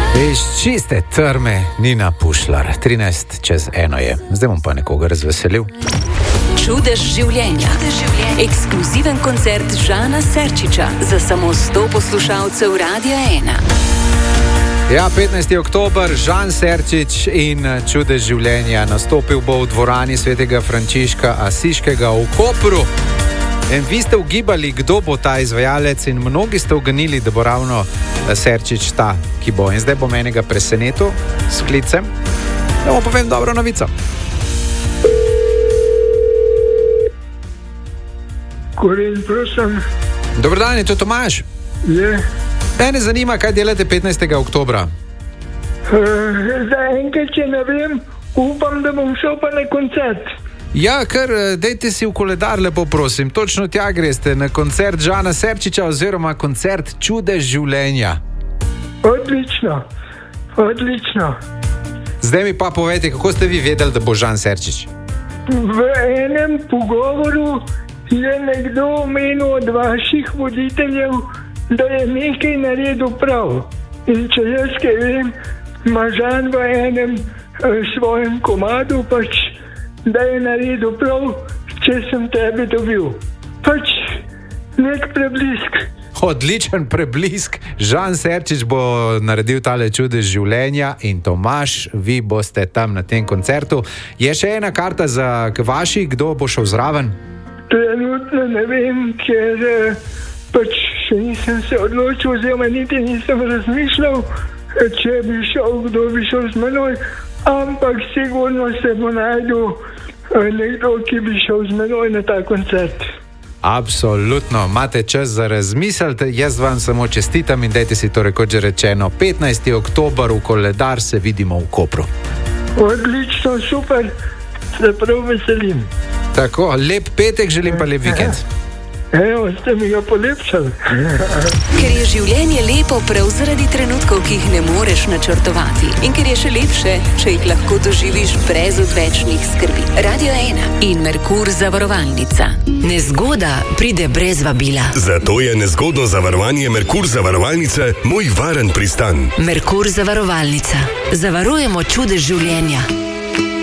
Iz čiste trme Nina Pušlar, 13:01 je. Zdaj bom pa nekoga razveselil. Čudež življenja. Ekskluziven koncert Žana Serčiča za samo 100 poslušalcev Radia 1. Ja, 15. oktober, Žan Serčič in Čudež življenja. Nastopil bo v dvorani svetega Frančiška Asiškega v Kopru. In vi ste ugibali, kdo bo ta izvajalec, in mnogi ste uganili, da bo ravno Serčič ta, ki bo. In zdaj bom enega presenetil s klicem, da mu povem dobro novico. Koren, prosim. Dober dan, je to Tomaž? Je. Mene zanima, kaj delate 15. oktobra. Za enkrat, če ne vem, upam, da bom šel pa na koncert. Ja, kar dejte si v koledar, lepo prosim. Točno tja greste, na koncert Žana Serčiča oziroma koncert Čudež življenja. Odlično, odlično. Zdaj mi pa povejte, kako ste vi vedeli, da bo Žan Serčič? V enem pogovoru je nekdo omenil od vaših voditeljev, da je nekaj naredil prav. In če jaz kaj vem, ima Žan v enem svojem komadu pač, da je naredil prav, če sem tebe dobil. Pač nek preblisk. Odličen preblisk. Žan Serčič bo naredil tale Čudež življenja in Tomaž, vi boste tam na tem koncertu. Je še ena karta za vaši, kdo bo šel zraven? Trenutno ne vem, ker pač še nisem se odločil, oziroma niti nisem razmišljal, če bi šel, kdo bi šel z menoj, ampak sigurno se bo najdel nekdo, ki bi šel z menoj na ta koncert. Absolutno, imate čas za razmisliti, jaz vam samo čestitam in dajte si to rekoč že rečeno. 15. oktober v koledar, se vidimo v Kopru. Odlično, super, se prav veselim. Tako, lep petek želim, pa lep vikend. Evo, ste mi ga polepšali. Ker je življenje lepo prav zaradi trenutkov, ki jih ne moreš načrtovati. In ker je še lepše, če jih lahko doživiš brez odvečnih skrbi. Radio 1 in Merkur zavarovalnica. Nezgoda pride brez vabila. Zato je nezgodno zavarovanje Merkur zavarovalnice moj varen pristan. Merkur zavarovalnica. Zavarujemo čudež življenja.